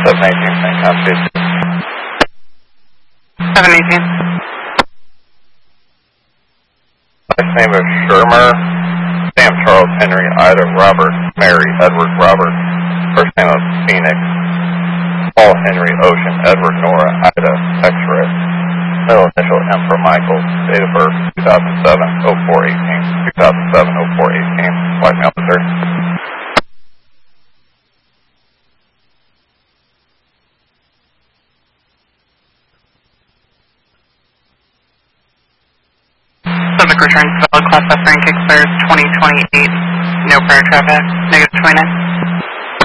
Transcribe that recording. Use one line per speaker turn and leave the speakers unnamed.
718, St. Constance.
718.
Last name is Shermer. Sam Charles Henry Ida Robert Mary Edward Robert. First name is Phoenix. Paul Henry Ocean Edward Nora Ida X-ray. Middle initial M for Michael. Date of birth 2007-04-18. 2007-04-18. White male desert.
Subject returns valid class F rank expires 2028. No prior traffic. Negative 29.